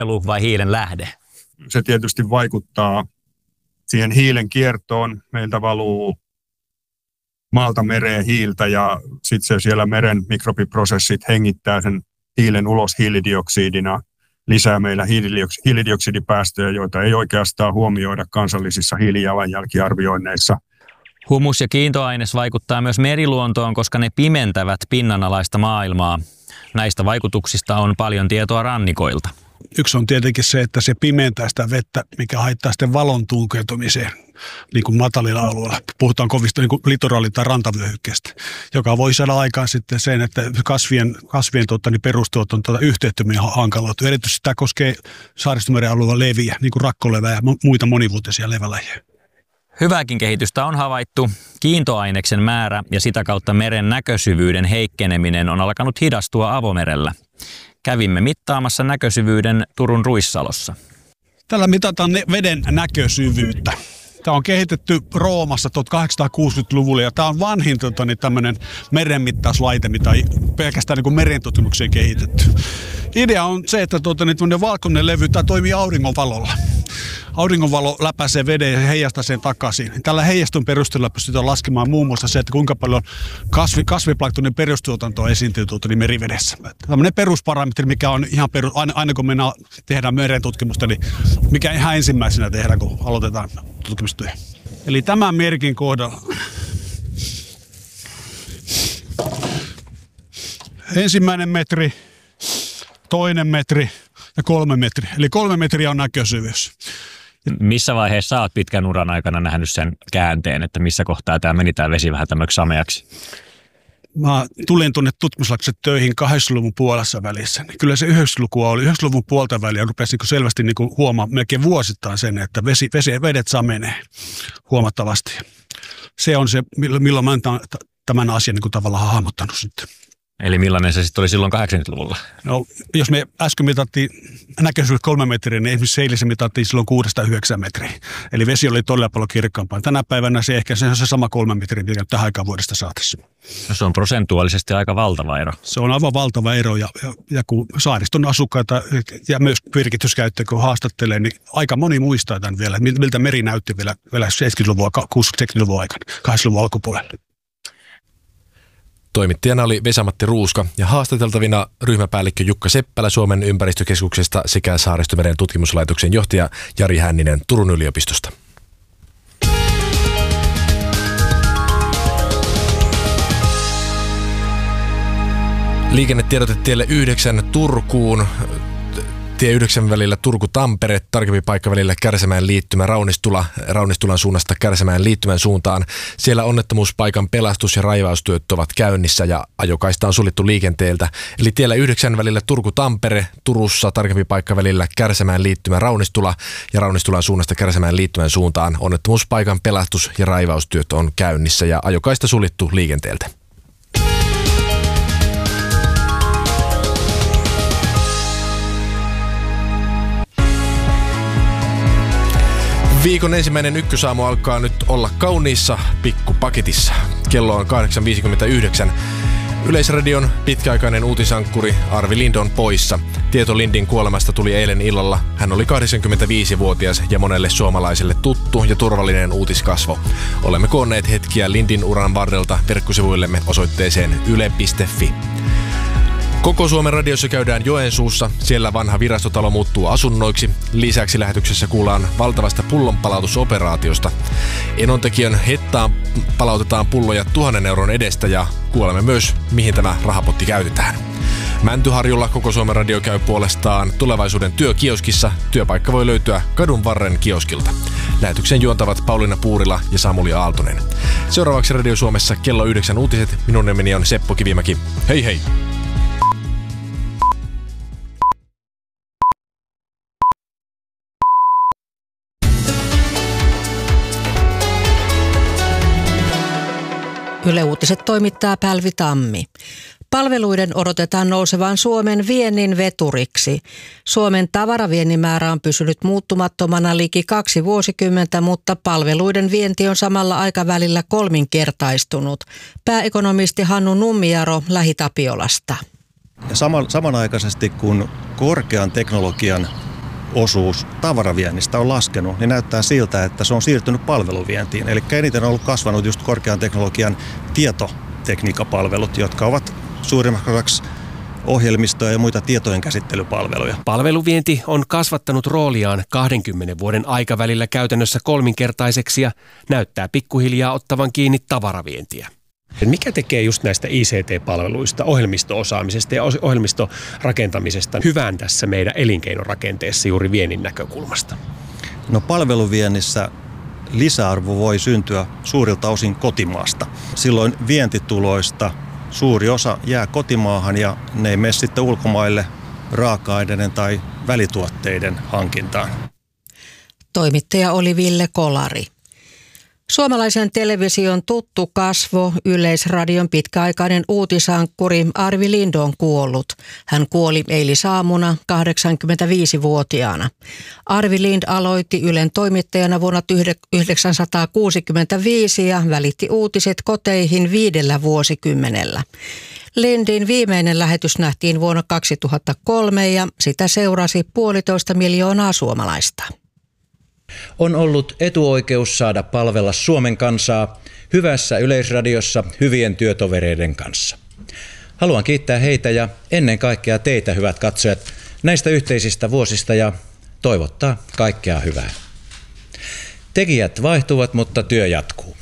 suojelu vai hiilen lähde? Se tietysti vaikuttaa siihen hiilen kiertoon. Meiltä valuu maalta mereen hiiltä ja sitten se siellä meren mikrobiprosessit hengittää sen hiilen ulos hiilidioksidina, lisää meillä hiilidioksidipäästöjä, joita ei oikeastaan huomioida kansallisissa hiilijalanjälkiarvioinneissa. Humus- ja kiintoaines vaikuttaa myös meriluontoon, koska ne pimentävät pinnanalaista maailmaa. Näistä vaikutuksista on paljon tietoa rannikoilta. Yksi on tietenkin se, että se pimentää sitä vettä, mikä haittaa sitten valon tunkeutumiseen niin kuin matalilla alueilla. Puhutaan kovista niin kuin litoraalin tai rantavyöhykkeestä, joka voi saada aikaan sitten sen, että kasvien perustuotanto yhteyttäminen hankaloituu. Erityisesti tämä koskee Saaristomeren alueella leviä, niin kuin rakkolevää ja muita monivuotisia levälajeja. Hyvääkin kehitystä on havaittu. Kiintoaineksen määrä ja sitä kautta meren näkösyvyyden heikkeneminen on alkanut hidastua avomerellä. Kävimme mittaamassa näkösyvyyden Turun Ruissalossa. Tällä mitataan veden näkösyvyyttä. Tämä on kehitetty Roomassa 1860-luvulla ja tämä on vanhin tämmöinen merenmittauslaite, mitä on pelkästään niin kuin merentutkimukseen kehitetty. Idea on se, että valkoinen levy toimii auringonvalolla. Auringonvalo läpäisee veden ja heijastaa sen takaisin. Tällä heijastun perusteella pystytään laskemaan muun muassa se, että kuinka paljon kasviplanktonin perustuotantoa esiintyy merivedessä. Tällainen perusparametri, mikä on ihan aina kun tehdään merentutkimusta, niin mikä ihan ensimmäisenä tehdään, kun aloitetaan tutkimustyö. Eli tämän merkin kohdalla ensimmäinen metri, toinen metri ja 3 metriä. Eli 3 metriä on näkösyvyys. Missä vaiheessa olet pitkän uran aikana nähnyt sen käänteen, että missä kohtaa tämä meni tämä vesi vähän tämmöiksi sameaksi? Mä tulin tuonne tutkimuslaitokset töihin 80-luvun puolessa välissä. Kyllä se 90-lukua oli. 90-luvun puolta väliä rupesi selvästi huomaamaan melkein vuosittain sen, että vedet samenee huomattavasti. Se on se, milloin mä olen tämän asian tavallaan hahmottanut sitten. Eli millainen se sitten oli silloin 80-luvulla? No, jos me äsken mitattiin näköisyys 3 metriä, niin esimerkiksi eilisen mitattiin silloin 6-9 metriä. Eli vesi oli todella paljon kirkkaampaa. Tänä päivänä se ehkä se on se sama 3 metriä, mikä tähän aikaan vuodesta saataisiin. No, se on prosentuaalisesti aika valtava ero. Se on aivan valtava ero ja kun saariston asukkaita ja myös virkityskäyttäjä kun haastattelee, niin aika moni muistaa tämän vielä, miltä meri näytti vielä 70-luvun, 60-luvun aikana, 80-luvun alkupuolella. Toimittajana oli Vesa-Matti Ruuska ja haastateltavina ryhmäpäällikkö Jukka Seppälä Suomen ympäristökeskuksesta sekä Saaristomeren tutkimuslaitoksen johtaja Jari Hänninen Turun yliopistosta. Liikennetiedote tielle 9 Turkuun. Tie 9 välillä Turku-Tampere, tarkempi paikka välillä Kärsämäen liittymä Raunistulan suunnasta Kärsämäen liittymän suuntaan. Siellä onnettomuuspaikan pelastus- ja raivaustyöt ovat käynnissä ja ajokaista on suljettu liikenteeltä. Eli tiellä 9 välillä Turku-Tampere, Turussa tarkempi paikka välillä Kärsämäen liittymä Raunistula ja Raunistulan suunnasta Kärsämäen liittymän suuntaan. Onnettomuuspaikan pelastus- ja raivaustyöt on käynnissä ja ajokaista suljettu liikenteeltä. Viikon ensimmäinen ykkösaamu alkaa nyt olla kauniissa pikkupaketissa. Kello on 8.59. Yleisradion pitkäaikainen uutisankkuri Arvi Lind on poissa. Tieto Lindin kuolemasta tuli eilen illalla. Hän oli 85-vuotias ja monelle suomalaiselle tuttu ja turvallinen uutiskasvo. Olemme koonneet hetkiä Lindin uran varrelta verkkosivuillemme osoitteeseen yle.fi. Koko Suomen radiossa käydään Joensuussa. Siellä vanha virastotalo muuttuu asunnoiksi. Lisäksi lähetyksessä kuullaan valtavasta pullonpalautusoperaatiosta. Enontekijän Hettaan palautetaan pulloja 1 000 euron edestä ja kuulemme myös, mihin tämä rahapotti käytetään. Mäntyharjulla Koko Suomen radio käy puolestaan tulevaisuuden työkioskissa. Työpaikka voi löytyä Kadun varren kioskilta. Lähetyksen juontavat Pauliina Puurila ja Samuli Aaltonen. Seuraavaksi Radio Suomessa kello 9 uutiset. Minun nimeni on Seppo Kivimäki. Hei hei! Yle Uutiset toimittaa Pälvi Tammi. Palveluiden odotetaan nousevan Suomen viennin veturiksi. Suomen tavaraviennin määrä on pysynyt muuttumattomana liki 2 vuosikymmentä, mutta palveluiden vienti on samalla aikavälillä 3-kertaistunut. Pääekonomisti Hannu Nummijaro Lähi-Tapiolasta. Ja samanaikaisesti kun korkean teknologian osuus tavaraviennistä on laskenut, niin näyttää siltä, että se on siirtynyt palveluvientiin. Eli eniten on ollut kasvanut just korkean teknologian tietotekniikkapalvelut, jotka ovat suurimmaksi ohjelmistoja ja muita tietojen käsittelypalveluja. Palveluvienti on kasvattanut rooliaan 20 vuoden aikavälillä käytännössä kolminkertaiseksi ja näyttää pikkuhiljaa ottavan kiinni tavaravientiä. Mikä tekee just näistä ICT-palveluista, ohjelmisto-osaamisesta ja ohjelmistorakentamisesta hyvän tässä meidän elinkeinorakenteessa juuri viennin näkökulmasta? No palveluviennissä lisäarvo voi syntyä suurilta osin kotimaasta. Silloin vientituloista suuri osa jää kotimaahan ja ne ei mene sitten ulkomaille raaka-aineiden tai välituotteiden hankintaan. Toimittaja oli Ville Kolari. Suomalaisen television tuttu kasvo, Yleisradion pitkäaikainen uutisankkuri Arvi Lind on kuollut. Hän kuoli eilisaamuna 85-vuotiaana. Arvi Lind aloitti Ylen toimittajana vuonna 1965 ja välitti uutiset koteihin 5 vuosikymmenellä. Lindin viimeinen lähetys nähtiin vuonna 2003 ja sitä seurasi 1,5 miljoonaa suomalaista. On ollut etuoikeus saada palvella Suomen kansaa hyvässä Yleisradiossa hyvien työtovereiden kanssa. Haluan kiittää heitä ja ennen kaikkea teitä, hyvät katsojat, näistä yhteisistä vuosista ja toivottaa kaikkea hyvää. Tekijät vaihtuvat, mutta työ jatkuu.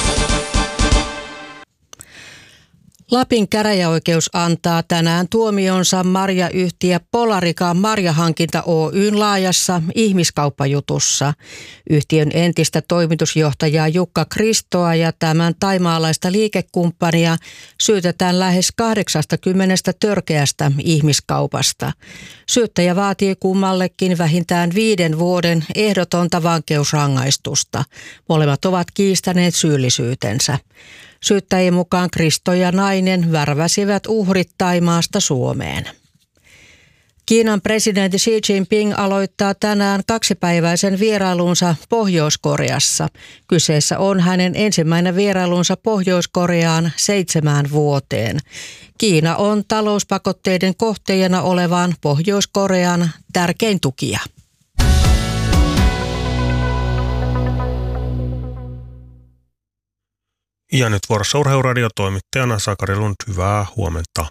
Lapin käräjäoikeus antaa tänään tuomionsa marjayhtiö Polarica Marjahankinta Oyn laajassa ihmiskauppajutussa. Yhtiön entistä toimitusjohtajaa Jukka Kristoa ja tämän thaimaalaista liikekumppania syytetään lähes 80 törkeästä ihmiskaupasta. Syyttäjä vaatii kummallekin vähintään 5 vuoden ehdotonta vankeusrangaistusta. Molemmat ovat kiistäneet syyllisyytensä. Syyttäjien mukaan Kristo ja nainen värväsivät uhrit Thaimaasta Suomeen. Kiinan presidentti Xi Jinping aloittaa tänään 2-päiväisen vierailunsa Pohjois-Koreassa. Kyseessä on hänen ensimmäinen vierailunsa Pohjois-Koreaan 7 vuoteen. Kiina on talouspakotteiden kohteena olevan Pohjois-Korean tärkein tukija. Ja nyt vuorossa Urheiluradio toimittajana Sakari Lund, hyvää huomenta.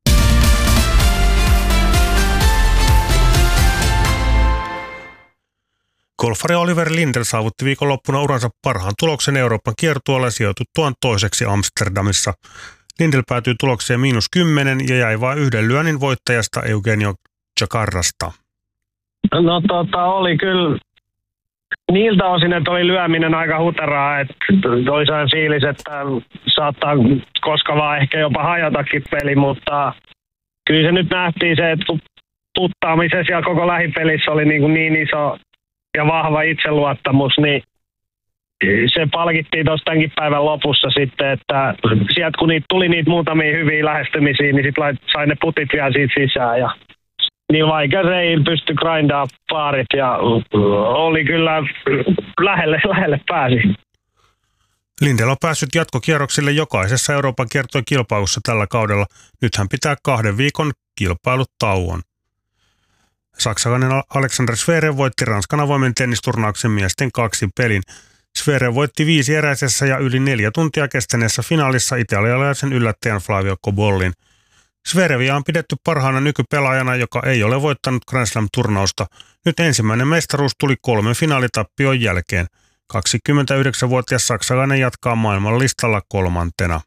Golfari Oliver Lindell saavutti viikonloppuna uransa parhaan tuloksen Euroopan kiertueella sijoituttuaan toiseksi Amsterdamissa. Lindell päätyi tulokseen -10 ja jäi vain 1 lyönnin voittajasta Eugenio Chacarrasta. No oli kyllä niiltä osin, että oli lyöminen aika huteraa, että toisaan fiilis, että saattaa koska vaan ehkä jopa hajatakin peli, mutta kyllä se nyt nähtiin se, että kun puttaamisessa ja koko lähipelissä oli niin iso ja vahva itseluottamus, niin se palkittiin tuossa tämänkin päivän lopussa sitten, että sieltä kun tuli niitä muutamia hyviä lähestymisiä, niin sitten sai ne putit vielä siitä sisään ja niin vaikka se ei pysty grindaamaan paarit ja oli kyllä lähelle pääsi. Lindell on päässyt jatkokierroksille jokaisessa Euroopan kiertueen kilpailussa tällä kaudella. Nyt hän pitää 2 viikon kilpailutauon. Saksalainen Alexander Zverev voitti Ranskan avoimen tennisturnauksen miesten 2-pelin. Zverev voitti 5 eräisessä ja yli 4 tuntia kestäneessä finaalissa italialaisen yllättäjän Flavio Cobollin. Zverevia on pidetty parhaana nykypelaajana, joka ei ole voittanut Grand Slam-turnausta. Nyt ensimmäinen mestaruus tuli 3 finaalitappion jälkeen. 29-vuotias saksalainen jatkaa maailmanlistalla 3.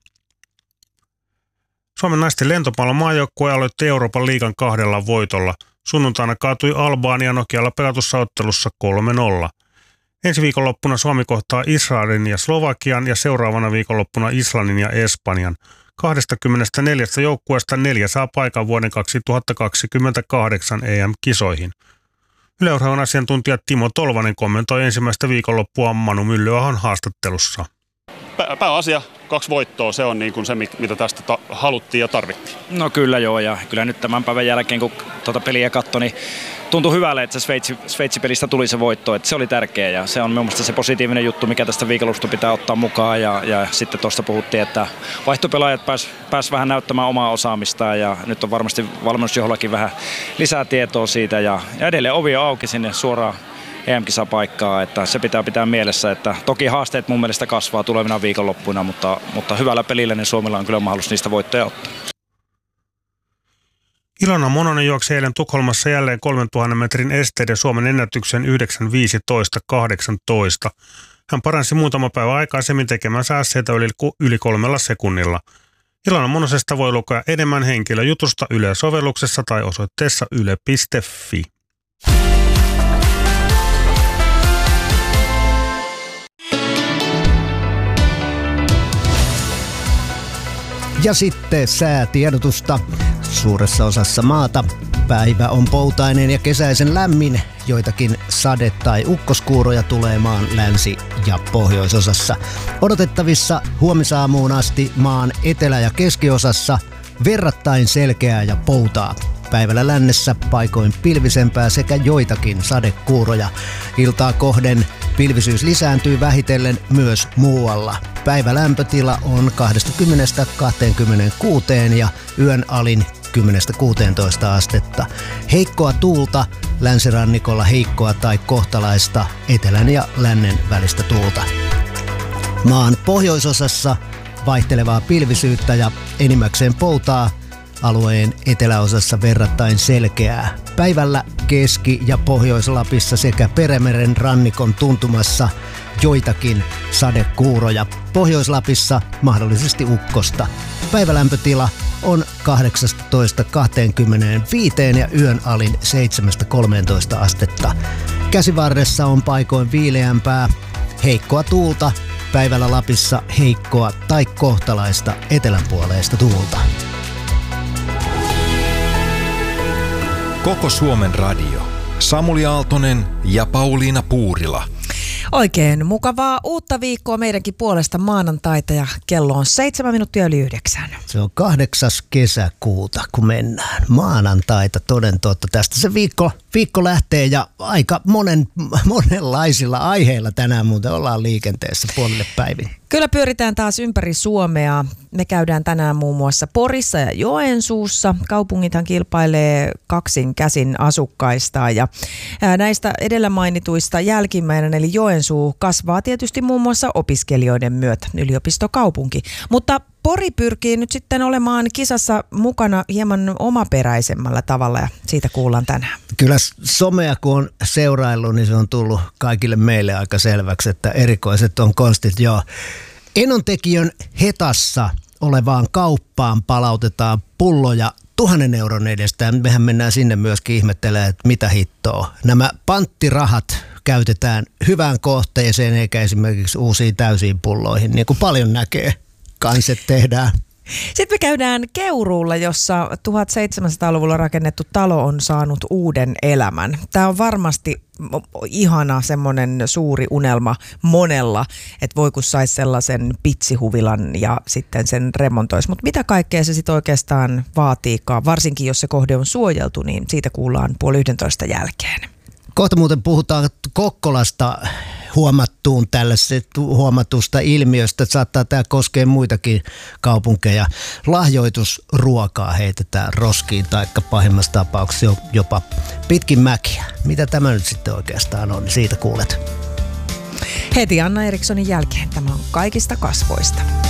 Suomen naisten lentopallon maajoukkue aloitti Euroopan liigan 2 voitolla. Sunnuntaina kaatui Albania Nokialla pelatussa ottelussa 3-0. Ensi viikonloppuna Suomi kohtaa Israelin ja Slovakian ja seuraavana viikonloppuna Islannin ja Espanjan. 24 joukkueesta 4 saa paikan vuoden 2028 EM-kisoihin. Yle Urheilun asiantuntija Timo Tolvanen kommentoi ensimmäistä viikonloppua Manu Myllyahon haastattelussa. pääasia 2 voittoa, se on niin kuin se, mitä tästä haluttiin ja tarvittiin. No kyllä joo, ja kyllä nyt tämän päivän jälkeen, kun tuota peliä katsoi, niin tuntui hyvälle, että se Sveitsi-pelistä tuli se voitto, että se oli tärkeä ja se on minun mielestä se positiivinen juttu, mikä tästä viikonlopusta pitää ottaa mukaan ja sitten tuosta puhuttiin, että vaihtopelaajat pääs vähän näyttämään omaa osaamistaan ja nyt on varmasti valmennusjohdollakin vähän lisää tietoa siitä ja edelleen ovi on auki sinne suoraan EM-kisapaikkaa, että se pitää mielessä, että toki haasteet mun mielestä kasvaa tulevina viikonloppuina, mutta hyvällä pelillä niin Suomella on kyllä mahdollisuus niistä voittoja ottaa. Ilona Mononen juoksi eilen Tukholmassa jälleen 3000 metrin esteiden Suomen ennätyksen 9.15.18. Hän paransi muutama päivä aikaisemmin tekemänsä ässeitä yli 3 sekunnilla. Ilona Monosesta voi lukea enemmän henkilöjutusta Yle-sovelluksessa tai osoitteessa yle.fi. Ja sitten säätiedotusta. Suuressa osassa maata päivä on poutainen ja kesäisen lämmin. Joitakin sade- tai ukkoskuuroja tulee maan länsi- ja pohjoisosassa. Odotettavissa huomisaamuun asti maan etelä- ja keskiosassa verrattain selkeää ja poutaa. Päivällä lännessä paikoin pilvisempää sekä joitakin sadekuuroja. Iltaa kohden pilvisyys lisääntyy vähitellen myös muualla. Päivälämpötila on 20–26 ja yön alin 10–16 astetta. Heikkoa tuulta, länsirannikolla heikkoa tai kohtalaista, etelän ja lännen välistä tuulta. Maan pohjoisosassa vaihtelevaa pilvisyyttä ja enimmäkseen poutaa, alueen eteläosassa verrattain selkeää. Päivällä Keski- ja Pohjois-Lapissa sekä Perämeren rannikon tuntumassa joitakin sadekuuroja. Pohjois-Lapissa mahdollisesti ukkosta. Päivälämpötila on 18–25 ja yön alin 7–13 astetta. Käsivarressa on paikoin viileämpää, heikkoa tuulta. Päivällä Lapissa heikkoa tai kohtalaista etelänpuoleista tuulta. Koko Suomen radio. Samuli Aaltonen ja Pauliina Puurila. Oikein mukavaa uutta viikkoa meidänkin puolesta maanantaita ja kello on 7:07. Se on 8. kesäkuuta, kun mennään. Maanantaita toden totta. Tästä se viikko lähtee ja aika monenlaisilla aiheilla tänään muuten ollaan liikenteessä puolille päivin. Kyllä pyöritään taas ympäri Suomea. Me käydään tänään muun muassa Porissa ja Joensuussa. Kaupungithan kilpailee kaksin käsin asukkaistaan ja näistä edellä mainituista jälkimmäinen eli Joensuu kasvaa tietysti muun muassa opiskelijoiden myötä, yliopistokaupunki. Mutta Pori pyrkii nyt sitten olemaan kisassa mukana hieman omaperäisemmällä tavalla ja siitä kuullaan tänään. Kyllä somea kun on seuraillut, niin se on tullut kaikille meille aika selväksi, että erikoiset on konstit. Joo. Enontekijön Hetassa olevaan kauppaan palautetaan pulloja 1 000 euron edestä. Mehän mennään sinne myöskin ihmettelemään, että mitä hittoa. Nämä panttirahat käytetään hyvään kohteeseen eikä esimerkiksi uusiin täysiin pulloihin, niin kuin paljon näkee. Kanset tehdään. Sitten me käydään Keuruulla, jossa 1700-luvulla rakennettu talo on saanut uuden elämän. Tämä on varmasti ihana semmoinen suuri unelma monella, että voi kun saisi sellaisen pitsihuvilan ja sitten sen remontoisi. Mutta mitä kaikkea se sitten oikeastaan vaatiikaan, varsinkin jos se kohde on suojeltu, niin siitä kuullaan 10:30 jälkeen. Kohta muuten puhutaan Kokkolasta huomatusta ilmiöstä, että saattaa tämä koskea muitakin kaupunkeja. Lahjoitusruokaa heitetään roskiin tai pahimmassa tapauksessa jopa pitkin mäkiä. Mitä tämä nyt sitten oikeastaan on, niin siitä kuulet. Heti Anna Erikssonin jälkeen tämä on Kaikista kasvoista.